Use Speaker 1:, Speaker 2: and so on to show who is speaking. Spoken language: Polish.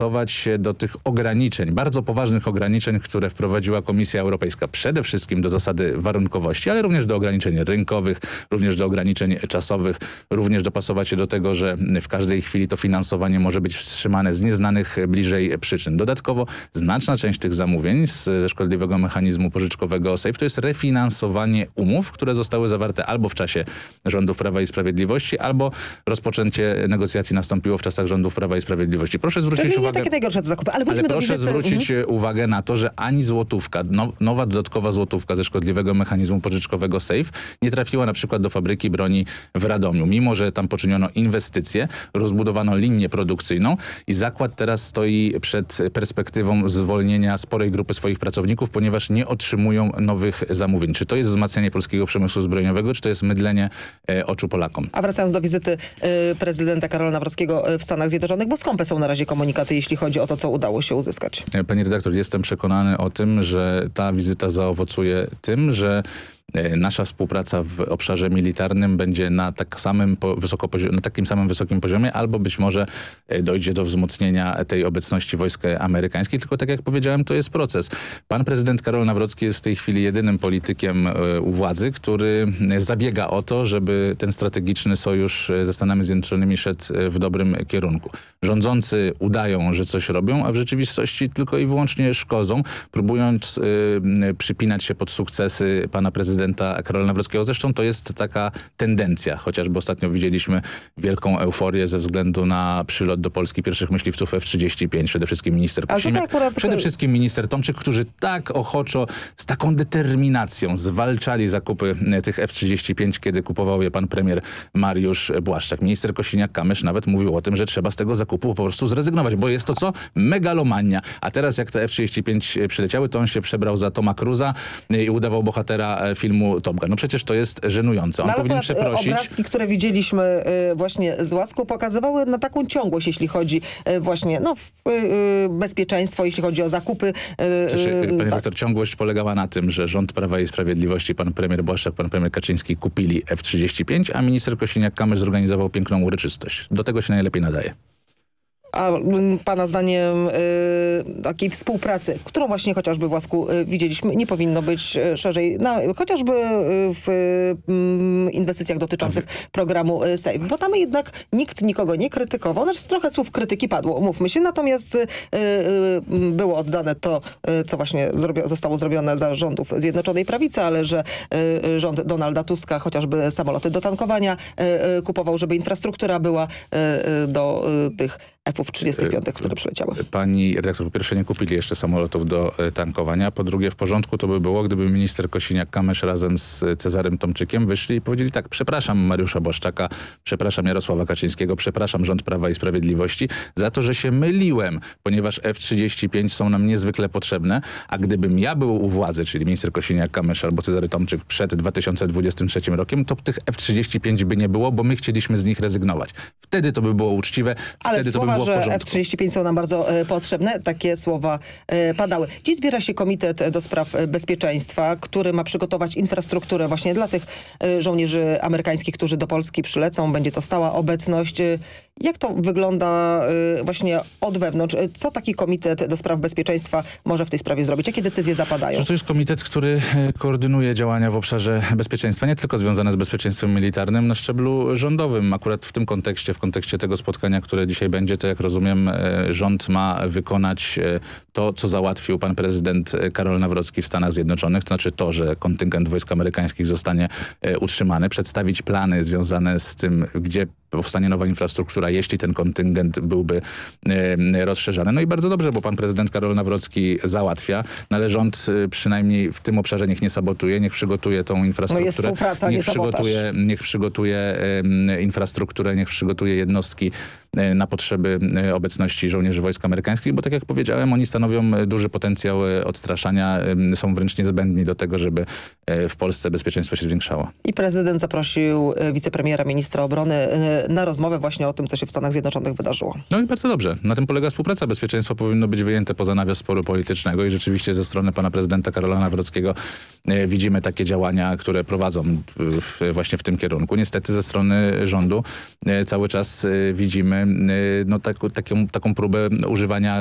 Speaker 1: stosować się do tych ograniczeń, bardzo poważnych ograniczeń, które wprowadziła Komisja Europejska. Przede wszystkim do zasady warunkowości, ale również do ograniczeń rynkowych, również do ograniczeń czasowych, również dopasować się do tego, że w każdej chwili to finansowanie może być wstrzymane z nieznanych bliżej przyczyn. Dodatkowo znaczna część tych zamówień ze szkodliwego mechanizmu pożyczkowego SAFE to jest refinansowanie umów, które zostały zawarte albo w czasie rządów Prawa i Sprawiedliwości, albo rozpoczęcie negocjacji nastąpiło w czasach rządów Prawa i Sprawiedliwości. Proszę zwrócić uwagę,
Speaker 2: takie najgorsze zakupy, ale
Speaker 1: proszę zwrócić uwagę na to, że ani złotówka, nowa dodatkowa złotówka ze szkodliwego mechanizmu pożyczkowego SAFE nie trafiła na przykład do fabryki broni w Radomiu. Mimo że tam poczyniono inwestycje, rozbudowano linię produkcyjną i zakład teraz stoi przed perspektywą zwolnienia sporej grupy swoich pracowników, ponieważ nie otrzymują nowych zamówień. Czy to jest wzmacnianie polskiego przemysłu zbrojeniowego, czy to jest mydlenie oczu Polakom?
Speaker 2: A wracając do wizyty prezydenta Karola Nawrockiego w Stanach Zjednoczonych, bo skąpe są na razie komunikaty, jeśli chodzi o to, co udało się uzyskać.
Speaker 1: Pani redaktor, jestem przekonany o tym, że ta wizyta zaowocuje tym, że nasza współpraca w obszarze militarnym będzie na takim samym wysokim poziomie, albo być może dojdzie do wzmocnienia tej obecności wojsk amerykańskich. Tylko tak jak powiedziałem, to jest proces. Pan prezydent Karol Nawrocki jest w tej chwili jedynym politykiem u władzy, który zabiega o to, żeby ten strategiczny sojusz ze Stanami Zjednoczonymi szedł w dobrym kierunku. Rządzący udają, że coś robią, a w rzeczywistości tylko i wyłącznie szkodzą, próbując przypinać się pod sukcesy pana prezydenta Karola Nawrockiego. Zresztą to jest taka tendencja. Chociażby ostatnio widzieliśmy wielką euforię ze względu na przylot do Polski pierwszych myśliwców F-35. Przede wszystkim minister Kosiniak, przede wszystkim minister Tomczyk, którzy tak ochoczo, z taką determinacją zwalczali zakupy tych F-35, kiedy kupował je pan premier Mariusz Błaszczak. Minister Kosiniak-Kamysz nawet mówił o tym, że trzeba z tego zakupu po prostu zrezygnować, bo jest to co? Megalomania. A teraz jak te F-35 przyleciały, to on się przebrał za Toma Cruza i udawał bohatera filmu Top Gun. No przecież to jest żenujące. On powinien przeprosić.
Speaker 2: Obrazki, które widzieliśmy właśnie z Łasku, pokazywały na taką ciągłość, jeśli chodzi właśnie bezpieczeństwo, jeśli chodzi o zakupy.
Speaker 1: Panie doktor, ciągłość polegała na tym, że rząd Prawa i Sprawiedliwości, pan premier Błaszczak, pan premier Kaczyński kupili F-35, a minister Kosiniak-Kamysz zorganizował piękną uroczystość. Do tego się najlepiej nadaje.
Speaker 2: A pana zdaniem takiej współpracy, którą właśnie chociażby w Łasku widzieliśmy, nie powinno być szerzej, chociażby w inwestycjach dotyczących programu SAFE, bo tam jednak nikt nikogo nie krytykował. Znaczy trochę słów krytyki padło, umówmy się, natomiast było oddane to, co właśnie zostało zrobione za rządów Zjednoczonej Prawicy, ale że rząd Donalda Tuska chociażby samoloty do tankowania kupował, żeby infrastruktura była do tych F-35, które przyleciały.
Speaker 1: Pani redaktor, po pierwsze nie kupili jeszcze samolotów do tankowania, po drugie w porządku to by było, gdyby minister Kosiniak-Kamysz razem z Cezarym Tomczykiem wyszli i powiedzieli tak, przepraszam Mariusza Błaszczaka, przepraszam Jarosława Kaczyńskiego, przepraszam rząd Prawa i Sprawiedliwości za to, że się myliłem, ponieważ F-35 są nam niezwykle potrzebne, a gdybym ja był u władzy, czyli minister Kosiniak-Kamysz albo Cezary Tomczyk przed 2023 rokiem, to tych F-35 by nie było, bo my chcieliśmy z nich rezygnować. Wtedy to by było uczciwe, wtedy to by było w porządku.
Speaker 2: Że F-35 są nam bardzo potrzebne. Takie słowa padały. Dziś zbiera się Komitet do Spraw Bezpieczeństwa, który ma przygotować infrastrukturę właśnie dla tych żołnierzy amerykańskich, którzy do Polski przylecą. Będzie to stała obecność. Jak to wygląda właśnie od wewnątrz? Co taki Komitet do Spraw Bezpieczeństwa może w tej sprawie zrobić? Jakie decyzje zapadają?
Speaker 1: To jest komitet, który koordynuje działania w obszarze bezpieczeństwa, nie tylko związane z bezpieczeństwem militarnym na szczeblu rządowym. Akurat w tym kontekście, w kontekście tego spotkania, które dzisiaj będzie, to jak rozumiem, rząd ma wykonać to, co załatwił pan prezydent Karol Nawrocki w Stanach Zjednoczonych, to znaczy to, że kontyngent wojsk amerykańskich zostanie utrzymany, przedstawić plany związane z tym, gdzie powstanie nowa infrastruktura, jeśli ten kontyngent byłby rozszerzany. No i bardzo dobrze, bo pan prezydent Karol Nawrocki załatwia, no ale rząd przynajmniej w tym obszarze niech nie sabotuje, niech przygotuje tą infrastrukturę.
Speaker 2: No jest współpraca,
Speaker 1: niech przygotuje infrastrukturę, niech przygotuje jednostki na potrzeby obecności żołnierzy wojsk amerykańskich, bo tak jak powiedziałem, oni stanowią duży potencjał odstraszania, są wręcz niezbędni do tego, żeby w Polsce bezpieczeństwo się zwiększało.
Speaker 2: I prezydent zaprosił wicepremiera, ministra obrony na rozmowę właśnie o tym, co się w Stanach Zjednoczonych wydarzyło.
Speaker 1: No i bardzo dobrze. Na tym polega współpraca. Bezpieczeństwo powinno być wyjęte poza nawias sporu politycznego i rzeczywiście ze strony pana prezydenta Karola Nawrockiego widzimy takie działania, które prowadzą właśnie w tym kierunku. Niestety ze strony rządu cały czas widzimy no, taką próbę używania